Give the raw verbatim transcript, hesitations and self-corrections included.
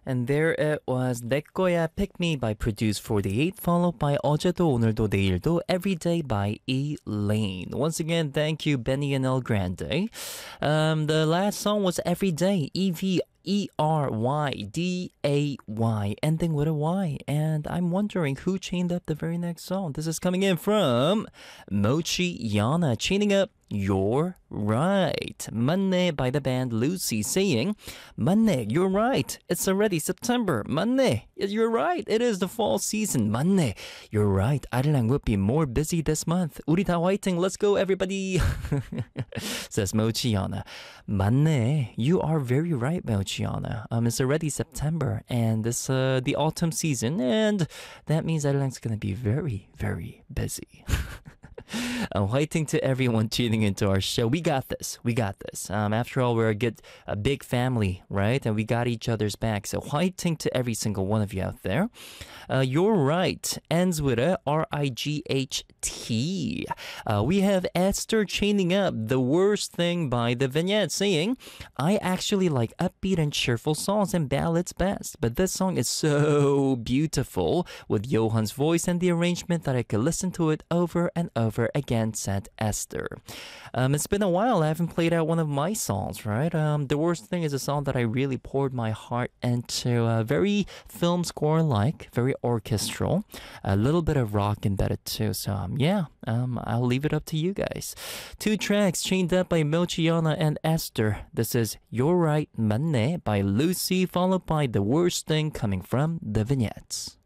And there it was, 내 거야 Pick Me by Produce forty-eight, followed by 어제도 오늘도 내일도 Everyday by Elaine. Once again, thank you Benny and El Grande. Um, the last song was Everyday, E V E R Y D A Y, ending with a Y. And I'm wondering who chained up the very next song. This is coming in from Mochi Yana, chaining up You're Right. 맞네 by the band Lucy, saying, 맞네, you're right. It's already September. 맞네, you're right. It is the fall season. 맞네, you're right. 아리랑 would be more busy this month. 우리 다 화이팅. Let's go, everybody. Says Mochiana. 맞네, you are very right, Mochiana. Um, it's already September, and it's uh, the autumn season, and that means 아리랑's gonna be very, very busy. Uh, waiting to everyone tuning into our show. We got this. We got this. Um, after all, we're a good, a big family, right? And we got each other's back. So waiting to every single one of you out there. Uh, you're right. Ends with a R I G H T. Uh, we have Esther chaining up The Worst Thing by The Vignette, saying, I actually like upbeat and cheerful songs and ballads best, but this song is so beautiful with Johan's voice and the arrangement that I could listen to it over and over again, said Esther. Um, it's been a while. I haven't played out one of my songs, right? Um, The Worst Thing is a song that I really poured my heart into. Uh, very film score-like, very orchestral, a little bit of rock embedded too. So um, yeah, um, I'll leave it up to you guys. Two tracks chained up by Mochiana and Esther. This is You're Right, 맞네 by Lucy, followed by The Worst Thing coming from The Vignettes.